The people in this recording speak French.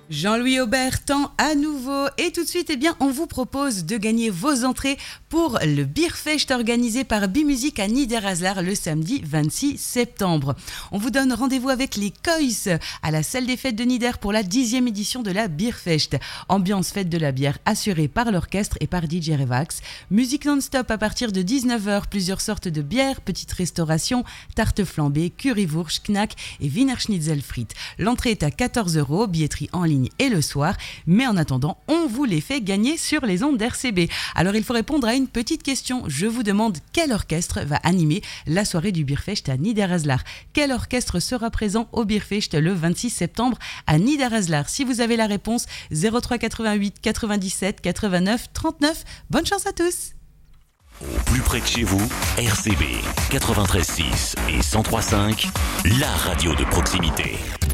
Jean-Louis Aubert tend à nouveau et tout de suite on vous propose de gagner vos entrées pour le Bierfest organisé par Bimusic à Niederaslar le samedi 26 septembre. On vous donne rendez-vous avec les Kois à la salle des fêtes de Nieder pour la 10e édition de la Bierfest. Ambiance fête de la bière assurée par l'orchestre et par DJ Revax. Musique non-stop à partir de 19h, plusieurs sortes de bières, petites restaurations, tartes flambées, currywurst, knack et Wiener Schnitzel frites. L'entrée est à 14€, billetterie en ligne et le soir, mais en attendant, on vous les fait gagner sur les ondes d'RCB. Alors il faut répondre à une petite question. Je vous demande quel orchestre va animer la soirée du Bierfest à Niederaslar. Quel orchestre sera présent au Bierfest le 26 septembre à Niederaslar? Si vous avez la réponse, 03 88 97 89 39. Bonne chance à tous! Au plus près de chez vous, RCB 93.6 et 103.5, la radio de proximité.